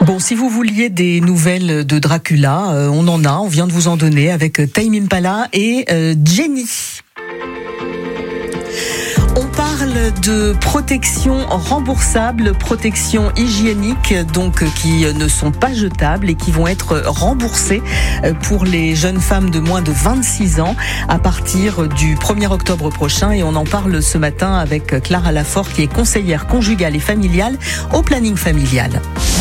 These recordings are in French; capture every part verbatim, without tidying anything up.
Bon, si vous vouliez des nouvelles de Dracula, euh, on en a, on vient de vous en donner avec Tame Impala et euh, Jenny. On parle de protection remboursable, protection hygiénique, donc qui ne sont pas jetables et qui vont être remboursées pour les jeunes femmes de moins de vingt-six ans à partir du premier octobre prochain. Et on en parle ce matin avec Clara Lafort, qui est conseillère conjugale et familiale au planning familial.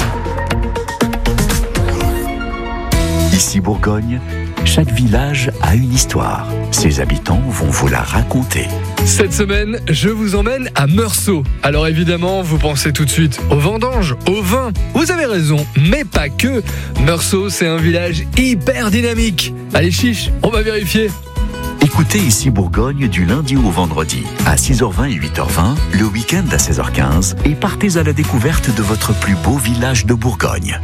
Ici Bourgogne, chaque village a une histoire. Ses habitants vont vous la raconter. Cette semaine, je vous emmène à Meursault. Alors évidemment, vous pensez tout de suite aux vendanges, au vin. Vous avez raison, mais pas que. Meursault, c'est un village hyper dynamique. Allez chiche, on va vérifier. Écoutez Ici Bourgogne du lundi au vendredi à six heures vingt et huit heures vingt, le week-end à seize heures quinze et partez à la découverte de votre plus beau village de Bourgogne.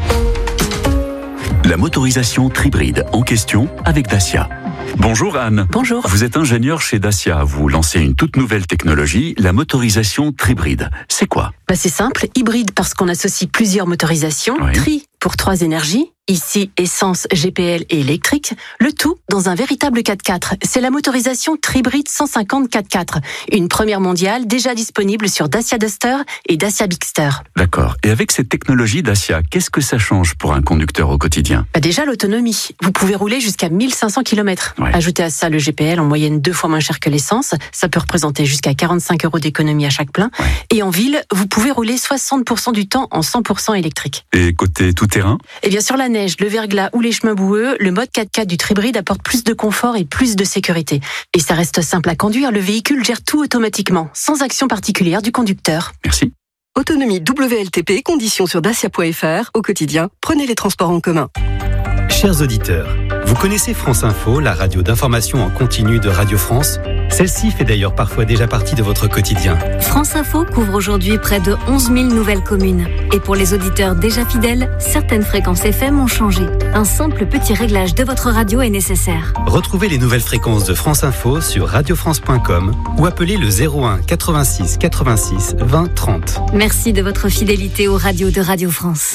La motorisation Tribride en question avec Dacia. Bonjour Anne. Bonjour. Vous êtes ingénieure chez Dacia. Vous lancez une toute nouvelle technologie, la motorisation Tribride. C'est quoi ? Bah c'est simple, hybride parce qu'on associe plusieurs motorisations. Oui. Tri pour trois énergies. Ici, essence, G P L et électrique. Le tout dans un véritable quatre-quatre. C'est la motorisation Tribride cent cinquante quatre-quatre. Une première mondiale déjà disponible sur Dacia Duster et Dacia Bigster. D'accord. Et avec cette technologie Dacia, qu'est-ce que ça change pour un conducteur au quotidien ? Bah déjà l'autonomie. Vous pouvez rouler jusqu'à mille cinq cents kilomètres. Ouais. Ajoutez à ça le G P L en moyenne deux fois moins cher que l'essence. Ça peut représenter jusqu'à quarante-cinq euros d'économie à chaque plein. Ouais. Et en ville, vous pouvez rouler soixante pour cent du temps en cent pour cent électrique. Et côté tout-terrain ? Et bien sur la neige, le verglas ou les chemins boueux, le mode quatre-quatre du Tribride apporte plus de confort et plus de sécurité. Et ça reste simple à conduire, le véhicule gère tout automatiquement, sans action particulière du conducteur. Merci. Autonomie W L T P, conditions sur dacia point f r. Au quotidien, prenez les transports en commun. Chers auditeurs, vous connaissez France Info, la radio d'information en continu de Radio France ? Celle-ci fait d'ailleurs parfois déjà partie de votre quotidien. France Info couvre aujourd'hui près de onze mille nouvelles communes. Et pour les auditeurs déjà fidèles, certaines fréquences F M ont changé. Un simple petit réglage de votre radio est nécessaire. Retrouvez les nouvelles fréquences de France Info sur radio france point com ou appelez le zéro un quatre-vingt-six quatre-vingt-six vingt trente. Merci de votre fidélité aux radios de Radio France.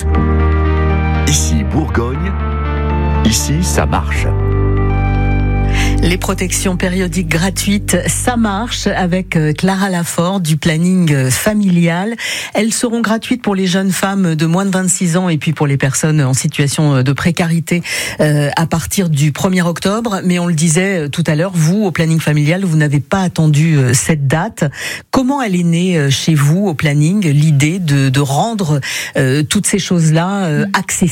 Ici Bourgogne, ici ça marche. Les protections périodiques gratuites, ça marche avec Clara Lafort du planning familial. Elles seront gratuites pour les jeunes femmes de moins de vingt-six ans et puis pour les personnes en situation de précarité euh, à partir du premier octobre. Mais on le disait tout à l'heure, vous, au planning familial, vous n'avez pas attendu cette date. Comment elle est née chez vous, au planning, l'idée de, de rendre euh, toutes ces choses-là euh, accessibles ?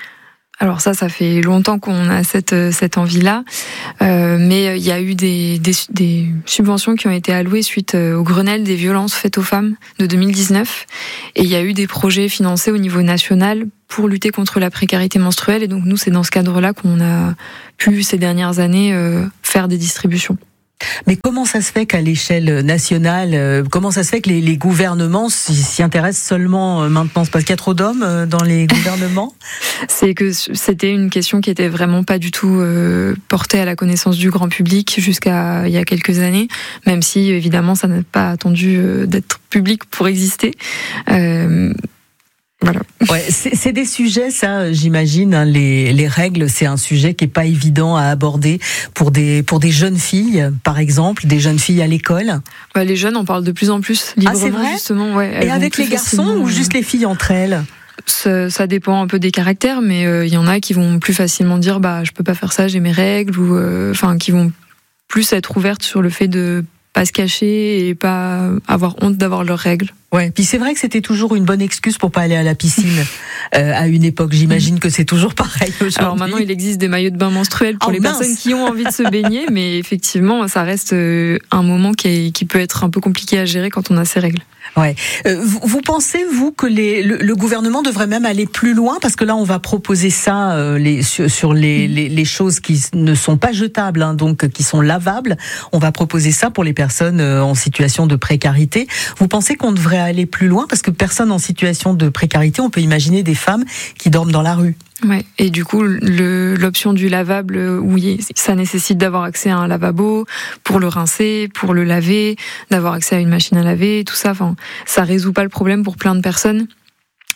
Alors ça, ça fait longtemps qu'on a cette cette envie-là, euh, mais il y a eu des, des des subventions qui ont été allouées suite au Grenelle des violences faites aux femmes de deux mille dix-neuf, et il y a eu des projets financés au niveau national pour lutter contre la précarité menstruelle, et donc nous, c'est dans ce cadre-là qu'on a pu ces dernières années euh, faire des distributions. Mais comment ça se fait qu'à l'échelle nationale, comment ça se fait que les, les gouvernements s'y intéressent seulement maintenant ? C'est parce qu'il y a trop d'hommes dans les gouvernements ? C'est que c'était une question qui était vraiment pas du tout euh, portée à la connaissance du grand public jusqu'à il y a quelques années, même si évidemment ça n'a pas attendu euh, d'être public pour exister. Euh, Voilà. Ouais, c'est, c'est des sujets, ça, j'imagine. Hein, les, les règles, c'est un sujet qui est pas évident à aborder pour des pour des jeunes filles, par exemple, des jeunes filles à l'école. Bah, les jeunes en parlent de plus en plus librement, ah, c'est vrai justement. Ouais. Et avec les garçons ou juste les filles entre elles ? Ça, ça dépend un peu des caractères, mais il euh, y en a qui vont plus facilement dire bah je peux pas faire ça, j'ai mes règles, ou enfin euh, qui vont plus être ouvertes sur le fait de pas se cacher et pas avoir honte d'avoir leurs règles. Ouais, puis c'est vrai que c'était toujours une bonne excuse pour pas aller à la piscine euh, à une époque. J'imagine que c'est toujours pareil aujourd'hui. Alors maintenant, il existe des maillots de bain menstruels pour oh, les mince. personnes qui ont envie de se baigner, mais effectivement, ça reste un moment qui, est, qui peut être un peu compliqué à gérer quand on a ses règles. Ouais. Euh, vous, vous pensez, vous, que les, le, le gouvernement devrait même aller plus loin, parce que là, on va proposer ça euh, les, sur, sur les, les, les choses qui ne sont pas jetables, hein, donc qui sont lavables. On va proposer ça pour les personnes euh, en situation de précarité. Vous pensez qu'on devrait aller plus loin, parce que personne en situation de précarité, on peut imaginer des femmes qui dorment dans la rue. Ouais, et du coup, le, l'option du lavable, oui, ça nécessite d'avoir accès à un lavabo pour le rincer, pour le laver, d'avoir accès à une machine à laver, tout ça. Enfin, ça résout pas le problème pour plein de personnes.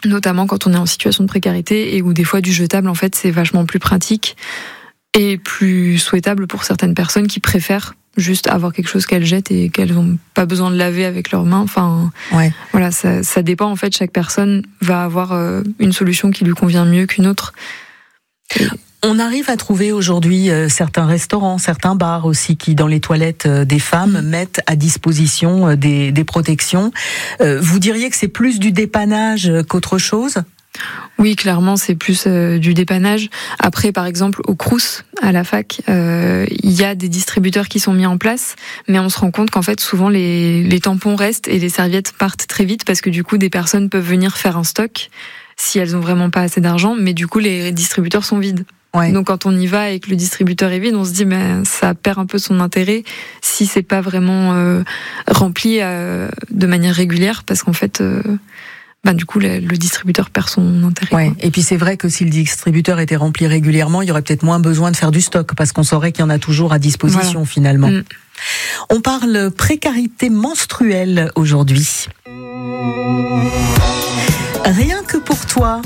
notamment quand on est en situation de précarité et où des fois du jetable, en fait, c'est vachement plus pratique et plus souhaitable pour certaines personnes qui préfèrent juste avoir quelque chose qu'elles jettent et qu'elles n'ont pas besoin de laver avec leurs mains. Enfin, ouais. voilà, ça, ça dépend. En fait, chaque personne va avoir euh, une solution qui lui convient mieux qu'une autre. Et... On arrive à trouver aujourd'hui euh, certains restaurants, certains bars aussi qui, dans les toilettes euh, des femmes, mmh. mettent à disposition euh, des, des protections. Euh, vous diriez que c'est plus du dépannage qu'autre chose ? Oui, clairement, c'est plus euh, du dépannage. Après, par exemple, au Crous, à la fac, euh, il y a des distributeurs qui sont mis en place, mais on se rend compte qu'en fait, souvent, les, les tampons restent et les serviettes partent très vite parce que du coup, des personnes peuvent venir faire un stock si elles ont vraiment pas assez d'argent, mais du coup, les distributeurs sont vides. Ouais. Donc quand on y va et que le distributeur est vide, on se dit mais ça perd un peu son intérêt si c'est pas vraiment euh, rempli euh, de manière régulière, parce qu'en fait euh, ben du coup le, le distributeur perd son intérêt. Ouais. Et puis c'est vrai que si le distributeur était rempli régulièrement, il y aurait peut-être moins besoin de faire du stock parce qu'on saurait qu'il y en a toujours à disposition voilà. finalement. Mmh. On parle précarité menstruelle aujourd'hui. Rien que pour toi.